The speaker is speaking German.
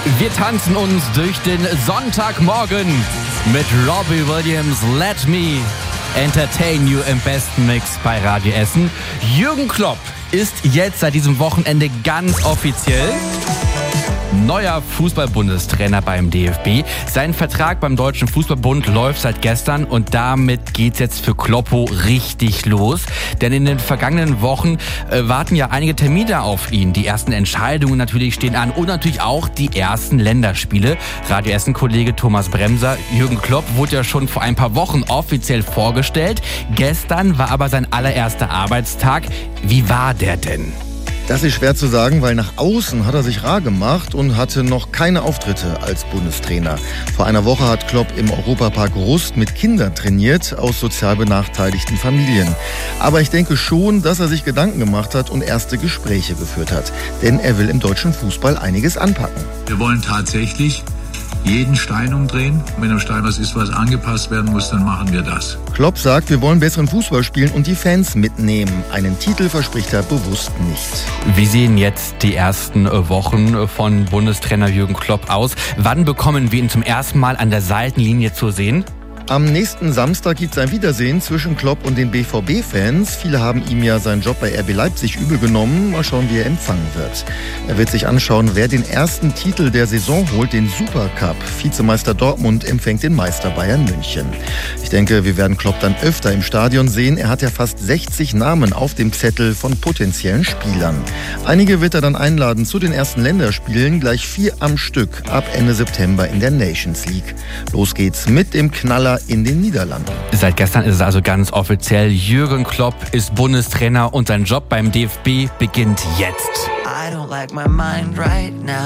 Wir tanzen uns durch den Sonntagmorgen mit Robbie Williams. Let me entertain you im besten Mix bei Radio Essen. Jürgen Klopp ist jetzt seit diesem Wochenende ganz offiziell neuer Fußball-Bundestrainer beim DFB. Sein Vertrag beim Deutschen Fußballbund läuft seit gestern und damit geht's jetzt für Kloppo richtig los. Denn in den vergangenen Wochen warten ja einige Termine auf ihn. Die ersten Entscheidungen natürlich stehen an und natürlich auch die ersten Länderspiele. Radio Essen-Kollege Thomas Bremser, Jürgen Klopp wurde ja schon vor ein paar Wochen offiziell vorgestellt. Gestern war aber sein allererster Arbeitstag. Wie war der denn? Das ist schwer zu sagen, weil nach außen hat er sich rar gemacht und hatte noch keine Auftritte als Bundestrainer. Vor einer Woche hat Klopp im Europapark Rust mit Kindern trainiert aus sozial benachteiligten Familien. Aber ich denke schon, dass er sich Gedanken gemacht hat und erste Gespräche geführt hat. Denn er will im deutschen Fußball einiges anpacken. Wir wollen tatsächlich jeden Stein umdrehen. Wenn am Stein was ist, was angepasst werden muss, dann machen wir das. Klopp sagt, wir wollen besseren Fußball spielen und die Fans mitnehmen. Einen Titel verspricht er bewusst nicht. Wie sehen jetzt die ersten Wochen von Bundestrainer Jürgen Klopp aus? Wann bekommen wir ihn zum ersten Mal an der Seitenlinie zu sehen? Am nächsten Samstag gibt es ein Wiedersehen zwischen Klopp und den BVB-Fans. Viele haben ihm ja seinen Job bei RB Leipzig übel genommen. Mal schauen, wie er empfangen wird. Er wird sich anschauen, wer den ersten Titel der Saison holt, den Supercup. Vizemeister Dortmund empfängt den Meister Bayern München. Ich denke, wir werden Klopp dann öfter im Stadion sehen. Er hat ja fast 60 Namen auf dem Zettel von potenziellen Spielern. Einige wird er dann einladen zu den ersten Länderspielen, gleich 4 am Stück, ab Ende September in der Nations League. Los geht's mit dem Knaller in den Niederlanden. Seit gestern ist es also ganz offiziell. Jürgen Klopp ist Bundestrainer und sein Job beim DFB beginnt jetzt. I don't like my mind right now.